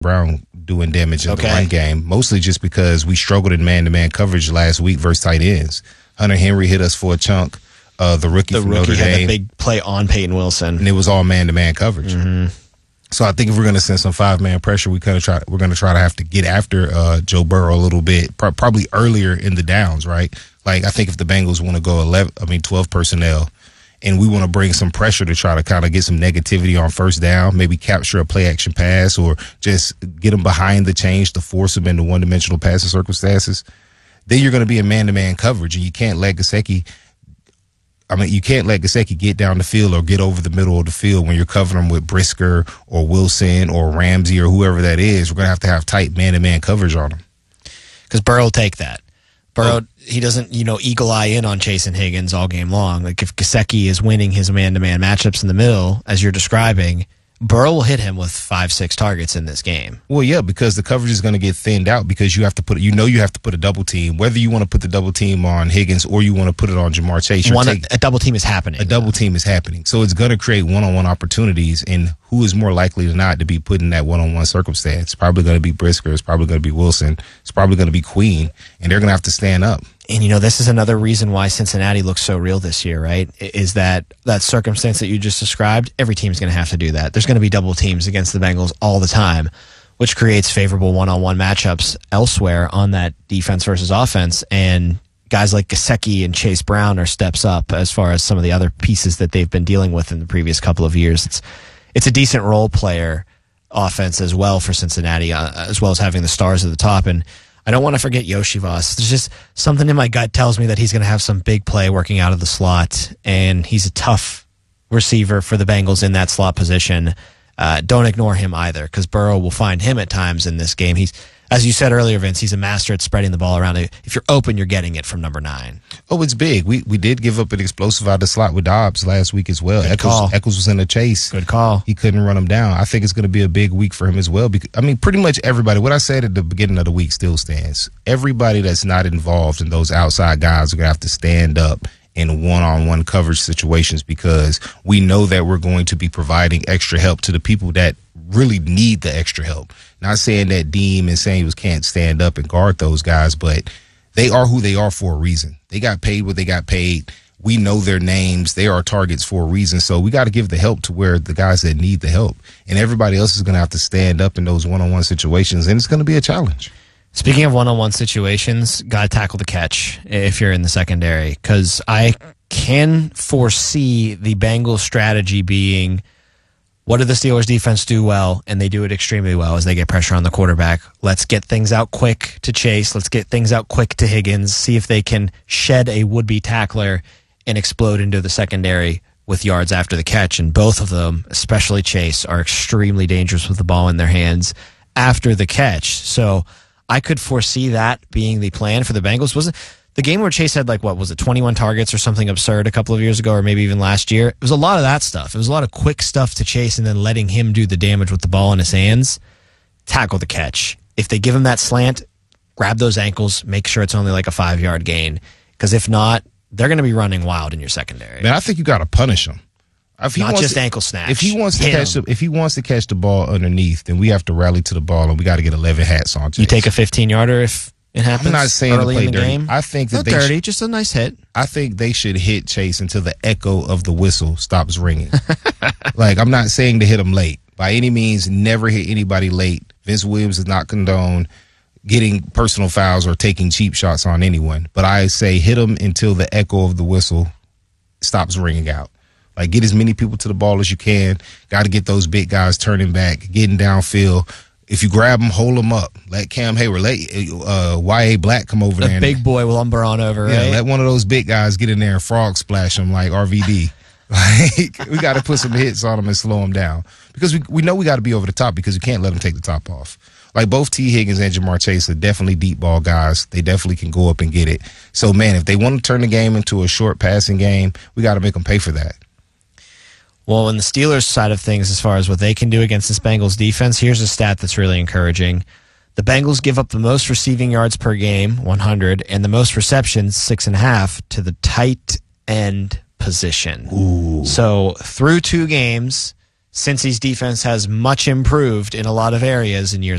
Brown doing damage in the run game, mostly just because we struggled in man-to-man coverage last week versus tight ends. Hunter Henry hit us for a chunk. The rookie from Notre Dame had a big play on Peyton Wilson, and it was all man-to-man coverage. Mm-hmm. So I think if we're going to send some 5-man pressure, we're going to try to have to get after Joe Burrow a little bit, probably earlier in the downs, right? Like I think if the Bengals want to go 12 personnel, and we want to bring some pressure to try to kind of get some negativity on first down, maybe capture a play-action pass or just get them behind the chains to force them into one-dimensional passing circumstances, then you're going to be in man-to-man coverage, and you can't let Gesicki get down the field or get over the middle of the field when you're covering them with Brisker or Wilson or Ramsey or whoever that is. We're going to have tight man-to-man coverage on them. Because Burrow will take that. Burrow, he doesn't, eagle eye in on Chase and Higgins all game long. Like if Gesicki is winning his man-to-man matchups in the middle, as you're describing, Burrow will hit him with 5-6 targets in this game. Well, yeah, because the coverage is going to get thinned out because you have to put a double team. Whether you want to put the double team on Higgins or you want to put it on Jamar Chase, a double team is happening. A double team is happening, so it's going to create one-on-one opportunities. And who is more likely than not to be put in that one-on-one circumstance? It's probably going to be Brisker. It's probably going to be Wilson. It's probably going to be Queen, and they're going to have to stand up. And, this is another reason why Cincinnati looks so real this year, right? Is that circumstance that you just described, every team's going to have to do that. There's going to be double teams against the Bengals all the time, which creates favorable one-on-one matchups elsewhere on that defense versus offense. And guys like Gesicki and Chase Brown are steps up as far as some of the other pieces that they've been dealing with in the previous couple of years. It's a decent role player offense as well for Cincinnati, as well as having the stars at the top. And I don't want to forget Yoshi Voss. There's just something in my gut tells me that he's going to have some big play working out of the slot, and he's a tough receiver for the Bengals in that slot position. Don't ignore him either, because Burrow will find him at times in this game. He's, as you said earlier, Vince, he's a master at spreading the ball around. If you're open, you're getting it from number 9. Oh, it's big. We did give up an explosive out of the slot with Dobbs last week as well. Echols was in the chase. Good call. He couldn't run him down. I think it's going to be a big week for him as well. Because, pretty much everybody, what I said at the beginning of the week still stands. Everybody that's not involved in those outside guys are going to have to stand up in one-on-one coverage situations because we know that we're going to be providing extra help to the people that really need the extra help. Not saying that Deem and Samuels can't stand up and guard those guys, but they are who they are for a reason. They got paid what they got paid. We know their names. They are targets for a reason. So we got to give the help to where the guys that need the help. And everybody else is going to have to stand up in those one-on-one situations, and it's going to be a challenge. Speaking of one-on-one situations, got to tackle the catch if you're in the secondary, because I can foresee the Bengals strategy being, what did the Steelers defense do well? And they do it extremely well as they get pressure on the quarterback. Let's get things out quick to Chase. Let's get things out quick to Higgins. See if they can shed a would-be tackler and explode into the secondary with yards after the catch. And both of them, especially Chase, are extremely dangerous with the ball in their hands after the catch. So I could foresee that being the plan for the Bengals. Was it the game where Chase had 21 targets or something absurd a couple of years ago, or maybe even last year? It was a lot of that stuff. It was a lot of quick stuff to Chase and then letting him do the damage with the ball in his hands. Tackle the catch. If they give him that slant, grab those ankles, make sure it's only like a 5-yard gain. Because if not, they're going to be running wild in your secondary. Man, I think you got to punish him. Not just ankle snatch. If he wants to catch the ball underneath, then we have to rally to the ball and we got to get 11 hats on Chase. You take a 15-yarder if it happens. I'm not saying early to play in the dirty. game. I think that not dirty, just a nice hit. I think they should hit Chase until the echo of the whistle stops ringing. I'm not saying to hit him late by any means. Never hit anybody late. Vince Williams does not condone getting personal fouls or taking cheap shots on anyone. But I say hit him until the echo of the whistle stops ringing out. Get as many people to the ball as you can. Got to get those big guys turning back, getting downfield. If you grab them, hold them up. Let Cam Hayward, let Y.A. Black come over there. The big boy will lumber on over, yeah, right? Let one of those big guys get in there and frog splash them like RVD. We got to put some hits on them and slow them down. Because we know we got to be over the top because we can't let them take the top off. Both T. Higgins and Jamar Chase are definitely deep ball guys. They definitely can go up and get it. So, man, if they want to turn the game into a short passing game, we got to make them pay for that. Well, on the Steelers side of things, as far as what they can do against this Bengals defense, here's a stat that's really encouraging. The Bengals give up the most receiving yards per game, 100, and the most receptions, 6.5, to the tight end position. Ooh. So through 2 games, Cincy's defense has much improved in a lot of areas in years